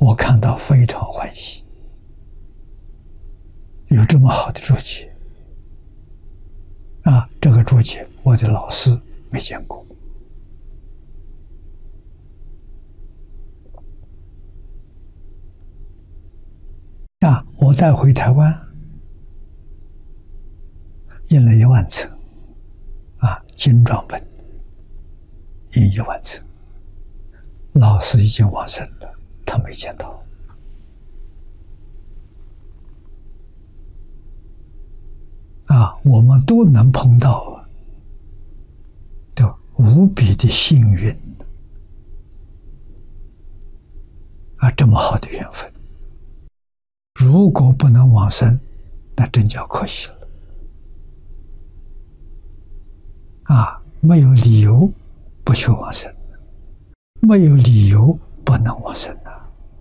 我看到非常欢喜，有这么好的注解啊！这个注解我的老师没见过啊！我带回台湾印了1万册啊，精装本印1万册。老师已经往生了，他没见到啊！我们都能碰到，都无比的幸运啊！这么好的缘分，如果不能往生，那真叫可惜了啊！没有理由不去往生，没有理由不能往生啊！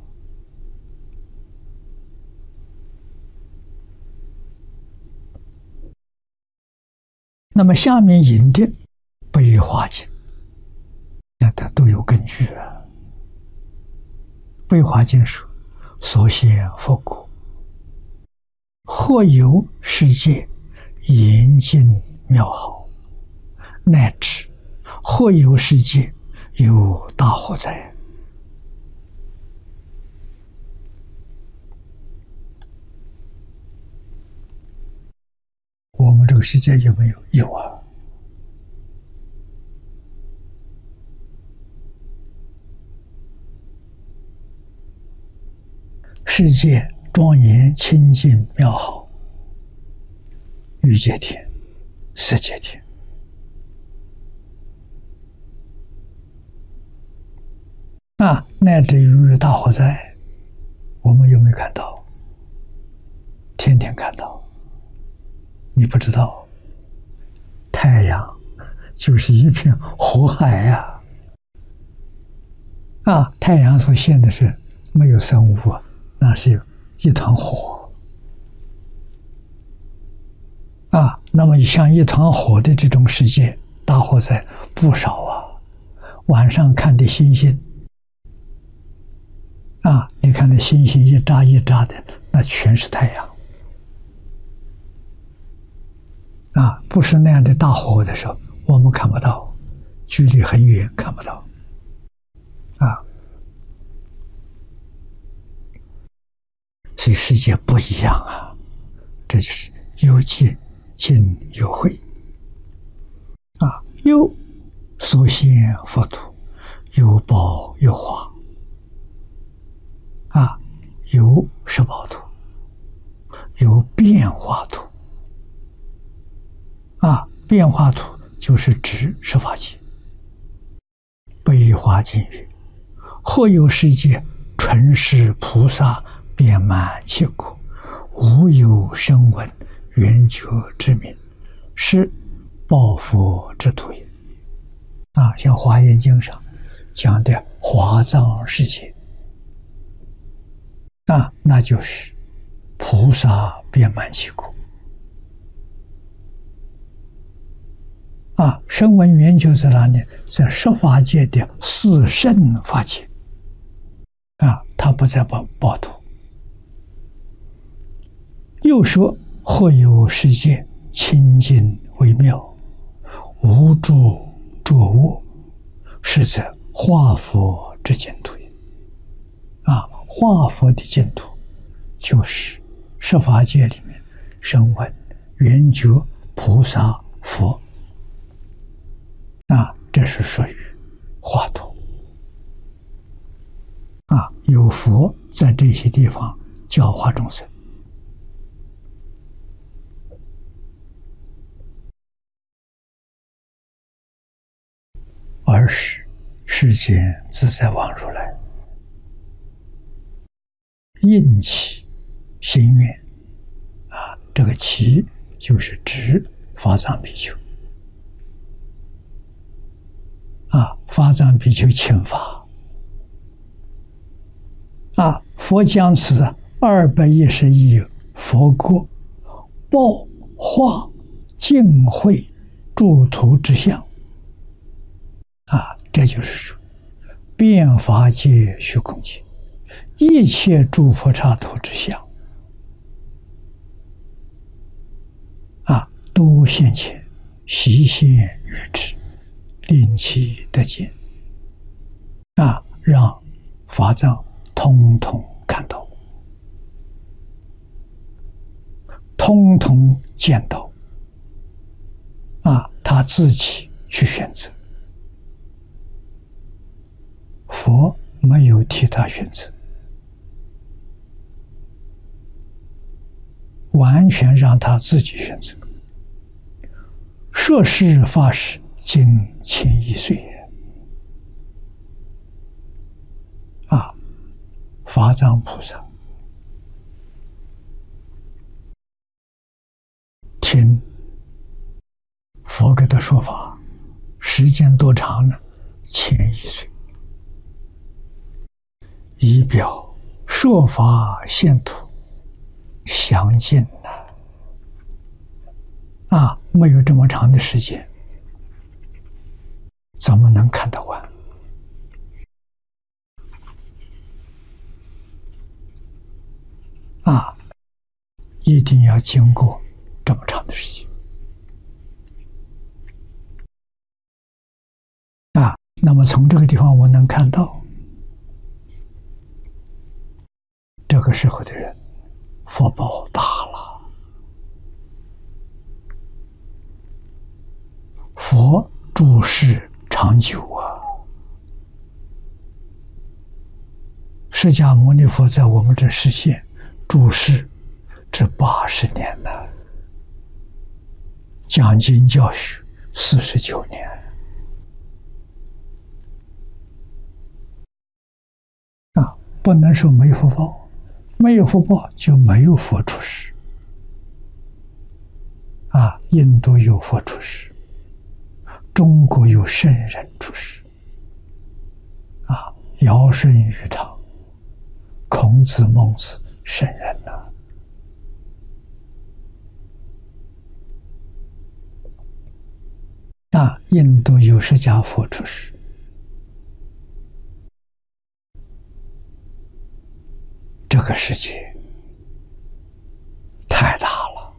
那么下面引的《悲华经》，那它都有根据啊。《悲华经》说：“所现佛国，或有世界严净妙好，乃至或有世界有大火灾。”我们这个世界有没有？有啊。世界庄严清净妙好，欲界天、色界天啊，乃至于大火灾，我们有没有看到？天天看到。你不知道，太阳就是一片火海呀！啊，太阳所现的是没有生物啊，那是一团火啊。那么像一团火的这种世界，大火灾不少啊。晚上看的星星啊，你看那星星一眨一眨的，那全是太阳。啊，不是那样的大火的时候，我们看不到，距离很远看不到，啊，所以世界不一样啊，这就是有见尽有会啊，有所现佛土，有宝有华啊，有十宝土，有变化土。啊，变化土就是指十法界。悲华经语：“或有世界，纯是菩萨遍满其国，无有声闻缘觉之名，是报佛之土也。”啊，像《华严经》上讲的华藏世界，啊，那就是菩萨遍满其国。啊，声闻缘觉在哪里？在十法界的四圣法界啊，他不在报土。又说：“或有世界清净微妙，无住着卧，是则化佛之净土也。”啊，化佛的净土就是十法界里面声闻、缘觉、菩萨、佛。啊，这是属于化土啊，有佛在这些地方教化众生，而使世间自在王如来应其心愿啊，这个其就是指法藏比丘。啊，法藏比丘请法啊，佛将此210亿佛国报化净慧诸土之相啊，这就是说变法界虚空界一切诸佛刹土之相都现前，悉现于之，令其得见让法藏通通看到，通通见到他自己去选择，佛没有替他选择，完全让他自己选择。摄事发誓经1,000亿岁法藏菩萨听佛给的说法，时间多长呢？1,000亿岁，以表说法现土详尽没有这么长的时间，怎么能看得完？一定要经过这么长的时间那么从这个地方我能看到，这个时候的人福报大了，佛住世长久释迦牟尼佛在我们这世现住世这80年了，讲经教学49年不能说没有福报，没有福报就没有佛出世印度有佛出世，中国有圣人出世尧舜禹汤，孔子孟子，圣人印度有释迦佛出世，这个世界太大了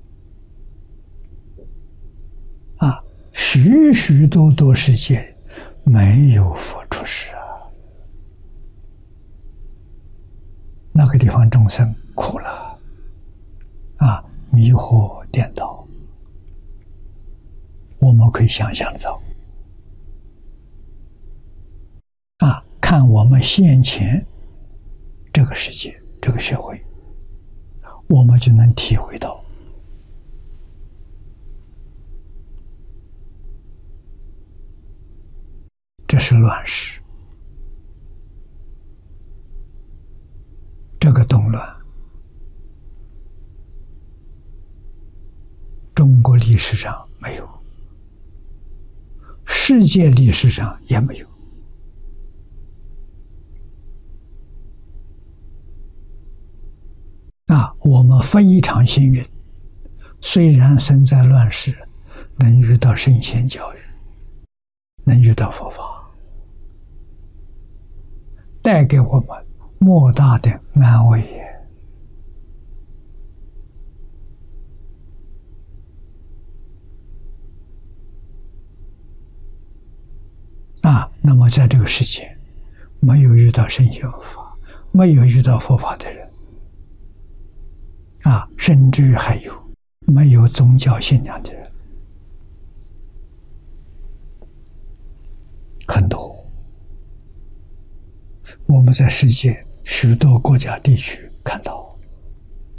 许许多多世界没有佛出世那个地方众生苦了迷惑颠倒，我们可以想象得到看我们现前这个世界这个社会，我们就能体会到这是乱世，这个动乱中国历史上没有，世界历史上也没有我们非常幸运，虽然生在乱世，能遇到圣贤教育，能遇到佛法，带给我们莫大的安慰那么在这个世界没有遇到圣贤佛法，没有遇到佛法的人甚至于还有没有宗教信仰的人很多。我们在世界许多国家地区看到